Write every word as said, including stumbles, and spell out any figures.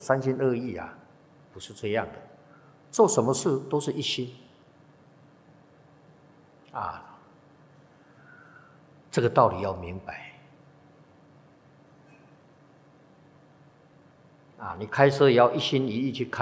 三心二意啊，不是这样的，做什么事都是一心啊，这个道理要明白啊。你开车也要一心一意去开。